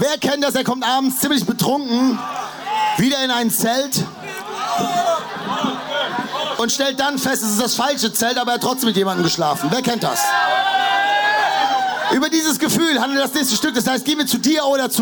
Wer kennt das? Er kommt abends ziemlich betrunken wieder in ein Zelt und stellt dann fest, es ist das falsche Zelt, aber er hat trotzdem mit jemandem geschlafen. Wer kennt das? Über dieses Gefühl handelt das nächste Stück. Das heißt, gehen wir zu dir oder zu